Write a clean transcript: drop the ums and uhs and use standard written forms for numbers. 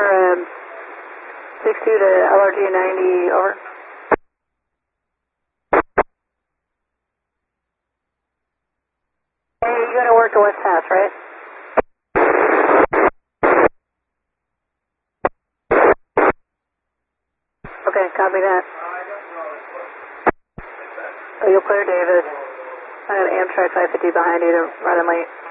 62 to LRG 90, over. Hey, you're going to work to West Pass, right? Okay, copy that. Oh, you'll clear Davis. I have Amtrak 550 behind you to run in late.